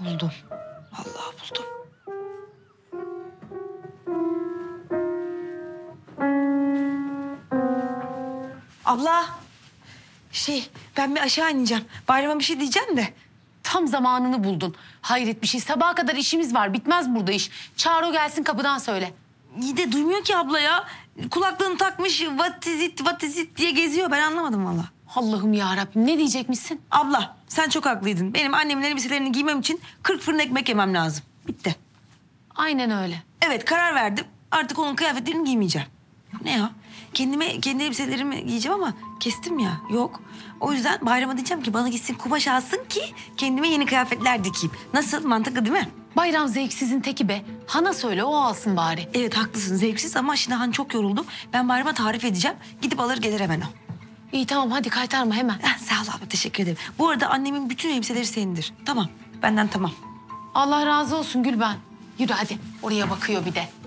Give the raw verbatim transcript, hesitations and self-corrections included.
Buldum. Vallahi buldum. Abla. Şey, ben bir aşağı ineceğim. Bayrama bir şey diyeceğim de. Tam zamanını buldun. Hayret bir şey. Sabaha kadar işimiz var. Bitmez burada iş. Çağır o gelsin, kapıdan söyle. İyi de duymuyor ki abla ya. Kulaklığını takmış, what is it, what is it diye geziyor. Ben anlamadım valla. Allah'ım ya Rabbim, ne diyecekmişsin? Abla, sen çok haklıydın. Benim annemin elbiselerini giymem için kırk fırın ekmek yemem lazım. Bitti. Aynen öyle. Evet, karar verdim. Artık onun kıyafetlerini giymeyeceğim. Ne ya? Kendime, kendi elbiselerimi giyeceğim ama kestim ya. Yok. O yüzden bayrama diyeceğim ki bana gitsin kumaş alsın ki kendime yeni kıyafetler dikeyim. Nasıl? Mantıklı değil mi? Bayram zevksizin teki be. Hana söyle, o alsın bari. Evet, haklısın. Zevksiz ama şimdi Han çok yoruldum. Ben bayrama tarif edeceğim. Gidip alır gelir hemen o. İyi tamam, hadi kaytarma hemen. Heh, sağ ol abla, teşekkür ederim. Bu arada annemin bütün elbiseleri senindir. Tamam, benden tamam. Allah razı olsun Gülben. Yürü hadi, oraya bakıyor bir de.